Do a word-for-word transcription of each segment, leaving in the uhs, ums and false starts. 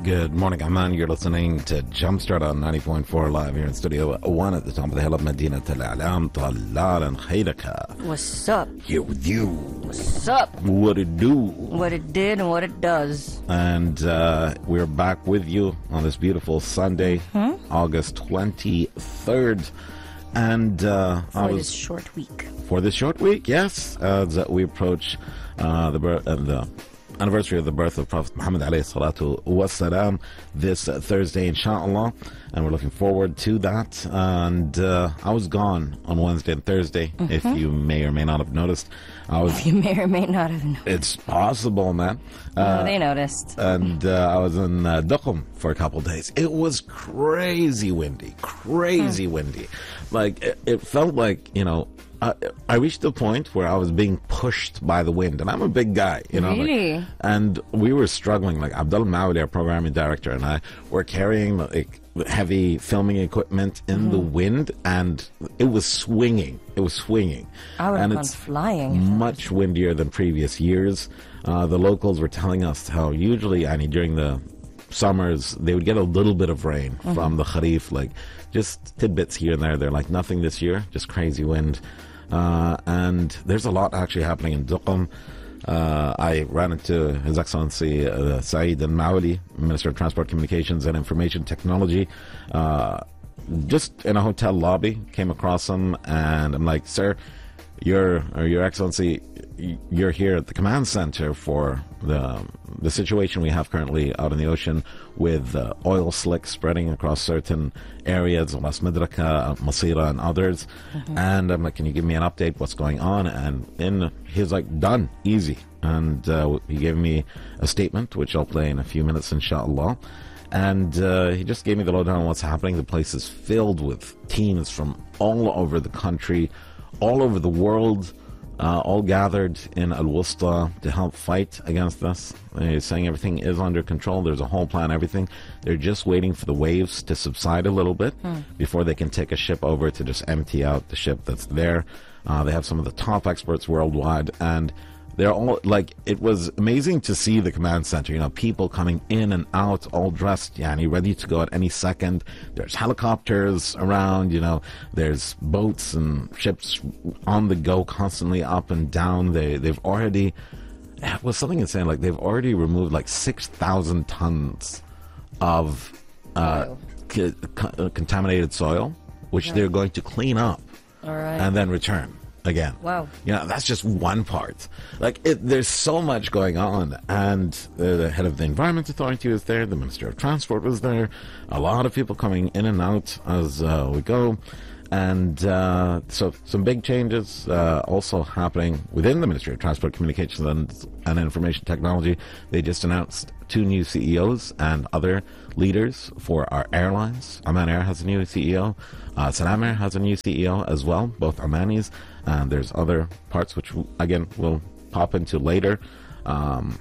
Good morning, Amman. You're listening to Jumpstart on ninety point four live here in Studio One at the top of the hill of Medina Tel Alam. Talalan khayraka. What's up? Here with you. What's up? What it do? What it did and what it does. And uh, we're back with you on this beautiful Sunday, hmm? August twenty-third. And uh, for I was, this short week. For this short week, yes, as uh, we approach uh, the birth uh, the anniversary of the birth of Prophet Muhammad alayhi salatu wassalam this uh, Thursday, inshallah, and we're looking forward to that. And uh, I was gone on Wednesday and Thursday, mm-hmm. if you may or may not have noticed. I was, if you may or may not have noticed. It's possible, man. Uh, no, they noticed. And uh, I was in uh, Duqm for a couple of days. It was crazy windy, crazy hmm. windy. Like, it, it felt like, you know, I, I reached the point where I was being pushed by the wind, and I'm a big guy, you know. Really? Like, and we were struggling. Like Abdul Mawli, our programming director, and I were carrying like heavy filming equipment in mm-hmm. the wind, and it was swinging. It was swinging. I would and have gone it's flying. Much windier than previous years. Uh, the locals were telling us how usually, I mean, during the summers, they would get a little bit of rain mm-hmm. from the Kharif, like just tidbits here and there. They're like nothing this year, just crazy wind. Uh, and there's a lot actually happening in Duqm. Uh, I ran into His Excellency uh, Saeed Al-Mawli, Minister of Transport, Communications and Information Technology, uh, just in a hotel lobby. Came across him, and I'm like, sir, your or Your Excellency, you're here at the command center for the the situation we have currently out in the ocean with uh, oil slicks spreading across certain areas, Las Midraka, Masira, and others. Mm-hmm. And I'm like, can you give me an update? What's going on? And in he's like, done, easy. And uh, he gave me a statement, which I'll play in a few minutes, inshallah. And uh, he just gave me the lowdown on what's happening. The place is filled with teams from all over the country, all over the world, Uh, all gathered in Al-Wusta to help fight against this. They're saying everything is under control. There's a whole plan, everything. They're just waiting for the waves to subside a little bit hmm. before they can take a ship over to just empty out the ship that's there. Uh, they have some of the top experts worldwide, and they're all like, it was amazing to see the command center, you know, people coming in and out, all dressed, yani, ready to go at any second. There's helicopters around, you know, there's boats and ships on the go constantly up and down. They, they've already, it was something insane, like they've already removed like six thousand tons of uh, c- c- contaminated soil, which right. they're going to clean up all right. and then return. Again. Wow. You know, that's just one part. Like, it, there's so much going on. And uh, the head of the Environment Authority was there. The Minister of Transport was there. A lot of people coming in and out as uh, we go. And uh, so some big changes uh, also happening within the Ministry of Transport, Communications and, and Information Technology. They just announced two new C E Os and other leaders for our airlines. Oman Air has a new C E O. Uh, Salam Air has a new C E O as well, both Omanis. And there's other parts which, again, we'll pop into later. Um,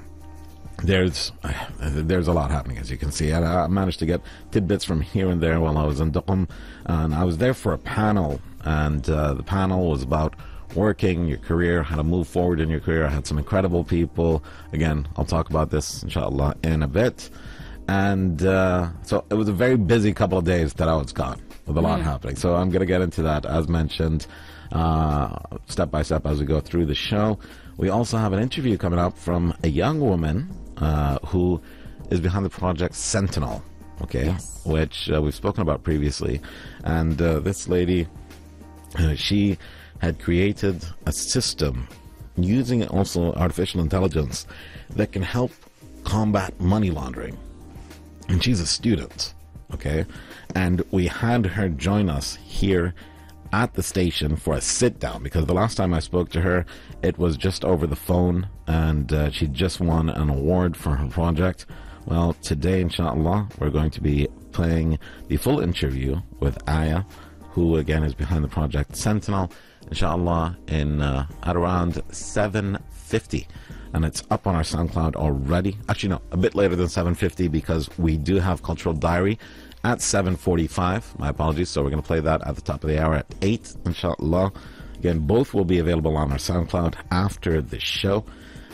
there's there's a lot happening, as you can see. I, I managed to get tidbits from here and there while I was in Duqm. And I was there for a panel. And uh, the panel was about working, your career, how to move forward in your career. I had some incredible people. Again, I'll talk about this, inshallah, in a bit. And uh, so it was a very busy couple of days that I was gone with a lot mm. happening. So I'm going to get into that, as mentioned, uh, step by step as we go through the show. We also have an interview coming up from a young woman uh, who is behind the project Sentinel, okay, yes. which uh, we've spoken about previously. And uh, this lady, uh, she had created a system using also artificial intelligence that can help combat money laundering. And she's a student, okay? And we had her join us here at the station for a sit-down, because the last time I spoke to her, it was just over the phone, and uh, she just won an award for her project. Well, today, inshallah, we're going to be playing the full interview with Aya, who, again, is behind the project Sentinel, inshallah, in uh, at around seven fifty. And it's up on our SoundCloud already. Actually, no, a bit later than seven fifty, because we do have Cultural Diary at seven forty-five. My apologies. So we're going to play that at the top of the hour at eight, inshallah. Again, both will be available on our SoundCloud after the show.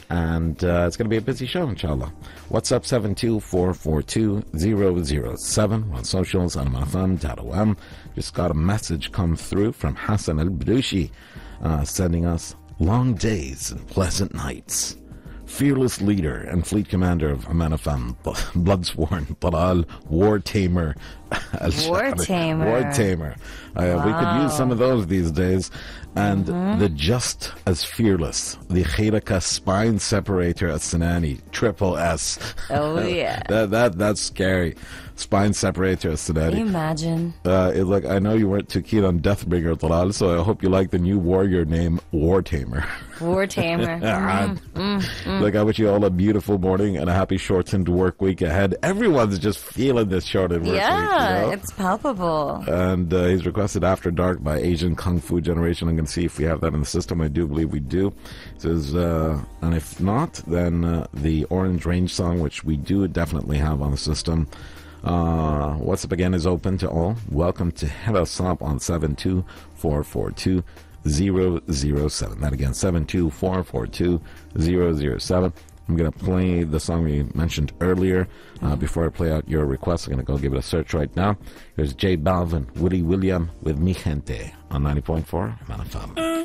And uh, it's going to be a busy show, inshallah. What's up, seven two four four two zero zero seven. We're on socials, on M F M dot O M. Just got a message come through from Hassan al-Badushi, uh, sending us long days and pleasant nights. Fearless leader and fleet commander of M F M, Bloodsworn, Talal, War Tamer. War Tamer. War Tamer. Uh, wow. We could use some of those these days. And mm-hmm. the just as fearless, the Khiraka spine separator at Sinani, triple S. Oh, yeah. that, that That's scary. Spine separator at Sinani. Can you imagine? Uh, it, like, I know you weren't too keen on Deathbringer, Talal, so I hope you like the new warrior name, War Tamer. War Tamer. mm, mm, mm. Look, I wish you all a beautiful morning and a happy shortened work week ahead. Everyone's just feeling this shortened work yeah, week. Yeah, you know? It's palpable. And uh, he's requested After Dark by Asian Kung Fu Generation. I'm going to see if we have that in the system. I do believe we do. It says, uh, and if not, then uh, the Orange Range song, which we do definitely have on the system. Uh, What's Up Again is open to all. Welcome to hit us up on seven two four four two zero zero seven. That again, seven two four four two zero zero seven. I'm going to play the song we mentioned earlier. Uh, before I play out your request, I'm going to go give it a search right now. There's J Balvin, Willie William with Mi Gente on ninety point four M F M.